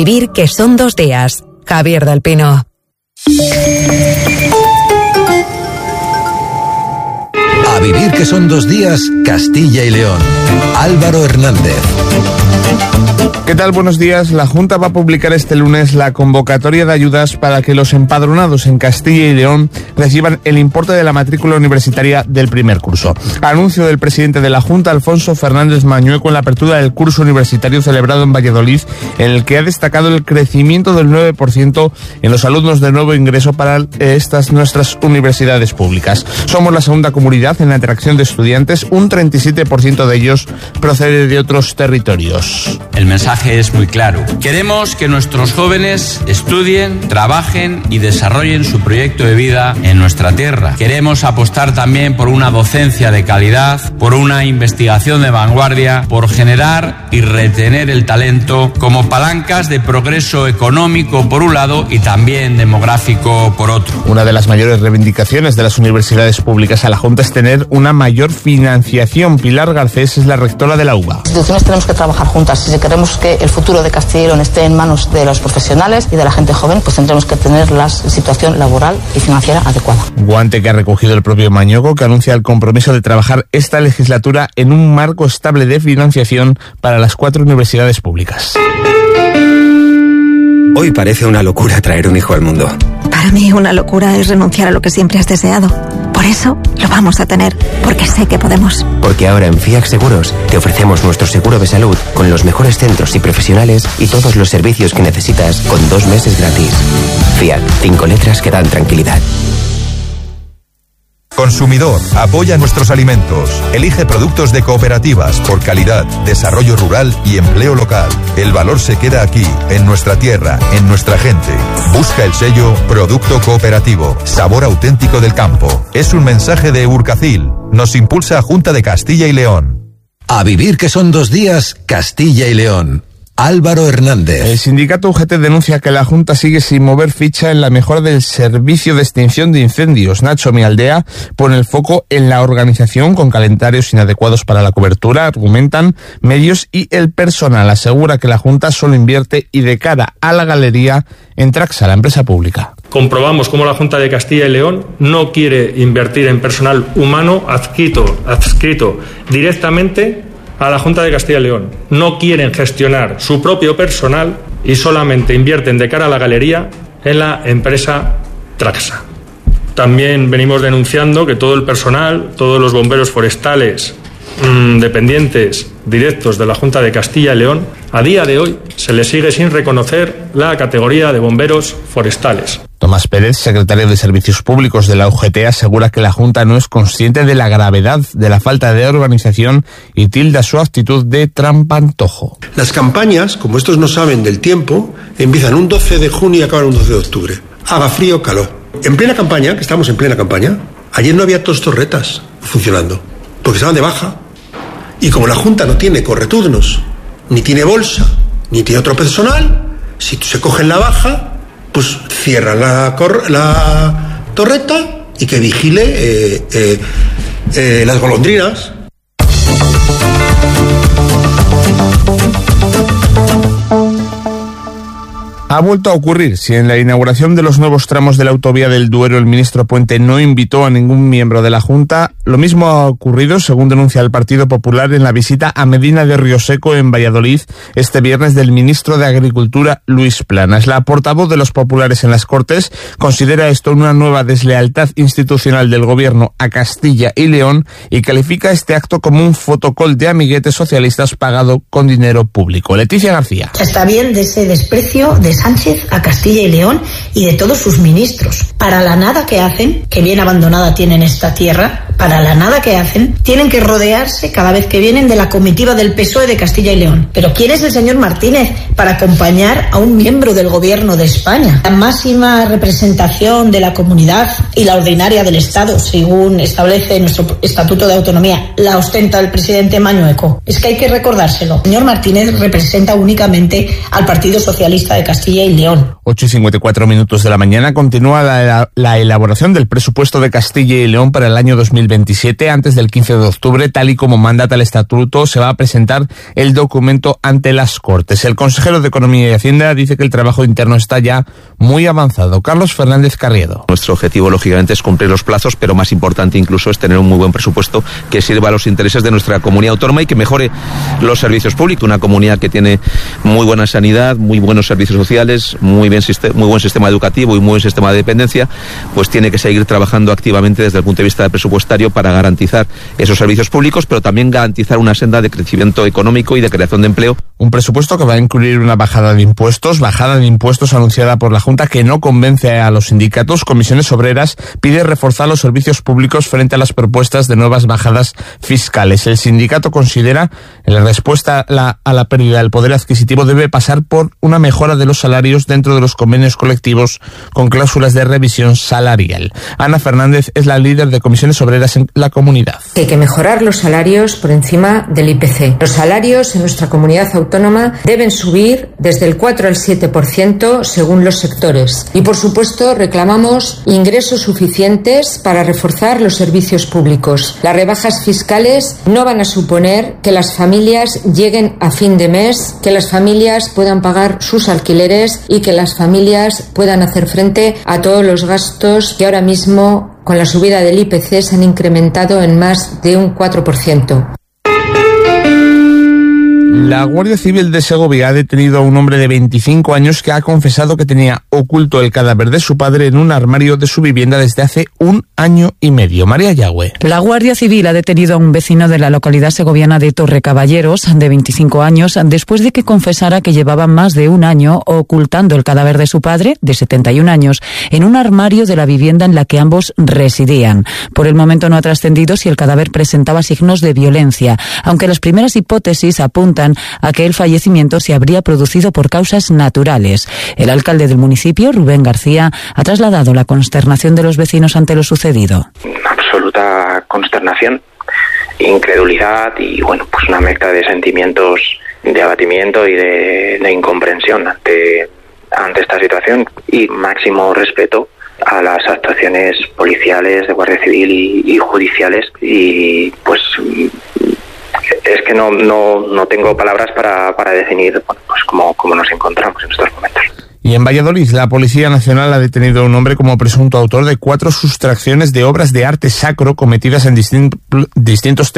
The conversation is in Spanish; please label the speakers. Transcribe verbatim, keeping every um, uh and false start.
Speaker 1: vivir que son dos días. Javier del Pino.
Speaker 2: A vivir que son dos días, Castilla y León. Álvaro Hernández.
Speaker 3: ¿Qué tal? Buenos días. La Junta va a publicar este lunes la convocatoria de ayudas para que los empadronados en Castilla y León reciban el importe de la matrícula universitaria del primer curso. Anuncio del presidente de la Junta, Alfonso Fernández Mañueco, en la apertura del curso universitario celebrado en Valladolid, en el que ha destacado el crecimiento del nueve por ciento en los alumnos de nuevo ingreso para estas nuestras universidades públicas. Somos la segunda comunidad en la atracción de estudiantes, un treinta y siete por ciento de ellos procede de otros territorios.
Speaker 4: El mensaje es muy claro. Queremos que nuestros jóvenes estudien, trabajen y desarrollen su proyecto de vida en nuestra tierra. Queremos apostar también por una docencia de calidad, por una investigación de vanguardia, por generar y retener el talento como palancas de progreso económico por un lado y también demográfico por otro.
Speaker 3: Una de las mayores reivindicaciones de las universidades públicas a la Junta es tener una mayor financiación. Pilar Garcés es la rectora de la U B A.
Speaker 5: Las instituciones tenemos que trabajar juntas. Si queremos que el futuro de Castilla y León esté en manos de los profesionales y de la gente joven, pues tendremos que tener la situación laboral y financiera adecuada.
Speaker 3: Guante que ha recogido el propio Mañueco, que anuncia el compromiso de trabajar esta legislatura en un marco estable de financiación para las cuatro universidades públicas.
Speaker 6: Hoy parece una locura traer un hijo al mundo.
Speaker 7: Para mí una locura es renunciar a lo que siempre has deseado. Por eso lo vamos a tener, porque sé que podemos.
Speaker 6: Porque ahora en Fiac Seguros te ofrecemos nuestro seguro de salud con los mejores centros y profesionales y todos los servicios que necesitas con dos meses gratis. Fiac, cinco letras que dan tranquilidad.
Speaker 8: Consumidor, apoya nuestros alimentos. Elige productos de cooperativas por calidad, desarrollo rural y empleo local. El valor se queda aquí, en nuestra tierra, en nuestra gente. Busca el sello Producto Cooperativo, sabor auténtico del campo. Es un mensaje de Urcacil. Nos impulsa Junta de Castilla y León.
Speaker 2: A vivir que son dos días, Castilla y León. Álvaro Hernández.
Speaker 3: El sindicato U G T denuncia que la Junta sigue sin mover ficha en la mejora del servicio de extinción de incendios. Nacho Mialdea pone el foco en la organización con calendarios inadecuados para la cobertura, argumentan medios y el personal. Asegura que la Junta solo invierte y de cara a la galería en Traxa, la empresa pública.
Speaker 9: Comprobamos cómo la Junta de Castilla y León no quiere invertir en personal humano adscrito, adscrito directamente a la Junta de Castilla y León. No quieren gestionar su propio personal y solamente invierten de cara a la galería en la empresa Traxa. También venimos denunciando que todo el personal, todos los bomberos forestales mmm, dependientes directos de la Junta de Castilla y León, a día de hoy se les sigue sin reconocer la categoría de bomberos forestales.
Speaker 3: Tomás Pérez, secretario de Servicios Públicos de la U G T, asegura que la Junta no es consciente de la gravedad de la falta de organización y tilda su actitud de trampantojo.
Speaker 10: Las campañas, como estos no saben del tiempo, empiezan un doce de junio y acaban un doce de octubre. Haga frío o calor. En plena campaña, que estamos en plena campaña, ayer no había dos torretas funcionando, porque estaban de baja. Y como la Junta no tiene correturnos, ni tiene bolsa, ni tiene otro personal, si se cogen la baja, pues cierran la, cor- la torreta y que vigile eh, eh, eh, las golondrinas.
Speaker 3: Ha vuelto a ocurrir. Si en la inauguración de los nuevos tramos de la autovía del Duero el ministro Puente no invitó a ningún miembro de la Junta, lo mismo ha ocurrido, según denuncia el Partido Popular, en la visita a Medina de Rioseco en Valladolid este viernes del ministro de Agricultura, Luis Planas. La portavoz de los populares en las Cortes considera esto una nueva deslealtad institucional del gobierno a Castilla y León y califica este acto como un fotocol de amiguetes socialistas pagado con dinero público. Leticia García.
Speaker 11: Está bien de ese desprecio de Sánchez a Castilla y León y de todos sus ministros. Para la nada que hacen, que bien abandonada tienen esta tierra, para la nada que hacen, tienen que rodearse cada vez que vienen de la comitiva del P S O E de Castilla y León. Pero ¿quién es el señor Martínez para acompañar a un miembro del gobierno de España? La máxima representación de la comunidad y la ordinaria del Estado, según establece nuestro Estatuto de Autonomía, la ostenta el presidente Mañueco. Es que hay que recordárselo. El señor Martínez representa únicamente al Partido Socialista de Castilla y León.
Speaker 3: ocho y cincuenta y cuatro minutos de la mañana. Continúa la, la elaboración del presupuesto de Castilla y León para el año dos mil veintisiete. Antes del quince de octubre, tal y como mandata el estatuto, se va a presentar el documento ante las Cortes. El consejero de Economía y Hacienda dice que el trabajo interno está ya muy avanzado. Carlos Fernández Carriedo.
Speaker 12: Nuestro objetivo, lógicamente, es cumplir los plazos, pero más importante incluso es tener un muy buen presupuesto que sirva a los intereses de nuestra comunidad autónoma y que mejore los servicios públicos. Una comunidad que tiene muy buena sanidad, muy buenos servicios sociales, muy bien muy buen sistema educativo y muy buen sistema de dependencia, pues tiene que seguir trabajando activamente desde el punto de vista presupuestario para garantizar esos servicios públicos, pero también garantizar una senda de crecimiento económico y de creación de empleo.
Speaker 3: Un presupuesto que va a incluir una bajada de impuestos, bajada de impuestos anunciada por la Junta que no convence a los sindicatos. Comisiones Obreras pide reforzar los servicios públicos frente a las propuestas de nuevas bajadas fiscales. El sindicato considera que la respuesta a la, a la pérdida del poder adquisitivo debe pasar por una mejora de los salarios dentro de los convenios colectivos con cláusulas de revisión salarial. Ana Fernández es la líder de Comisiones Obreras en la comunidad.
Speaker 13: Hay que mejorar los salarios por encima del I P C. Los salarios en nuestra comunidad autónoma deben subir desde el cuatro al siete por ciento según los sectores. Y por supuesto reclamamos ingresos suficientes para reforzar los servicios públicos. Las rebajas fiscales no van a suponer que las familias lleguen a fin de mes, que las familias puedan pagar sus alquileres y que las familias puedan hacer frente a todos los gastos que ahora mismo con la subida del I P C se han incrementado en más de un cuatro por ciento.
Speaker 3: La Guardia Civil de Segovia ha detenido a un hombre de veinticinco años que ha confesado que tenía oculto el cadáver de su padre en un armario de su vivienda desde hace un año y medio. María Yagüe.
Speaker 14: La Guardia Civil ha detenido a un vecino de la localidad segoviana de Torrecaballeros, de veinticinco años, después de que confesara que llevaba más de un año ocultando el cadáver de su padre, de setenta y un años, en un armario de la vivienda en la que ambos residían. Por el momento no ha trascendido si el cadáver presentaba signos de violencia, aunque las primeras hipótesis apuntan a que el fallecimiento se habría producido por causas naturales. El alcalde del municipio, Rubén García, ha trasladado la consternación de los vecinos ante lo sucedido.
Speaker 15: Absoluta consternación, incredulidad y bueno, pues una mezcla de sentimientos de abatimiento y de, de incomprensión ante, ante esta situación y máximo respeto a las actuaciones policiales, de Guardia Civil y, y judiciales y pues es que no no no tengo palabras para, para definir bueno, pues cómo, cómo nos encontramos en estos momentos.
Speaker 3: Y en Valladolid, la Policía Nacional ha detenido a un hombre como presunto autor de cuatro sustracciones de obras de arte sacro cometidas en distintos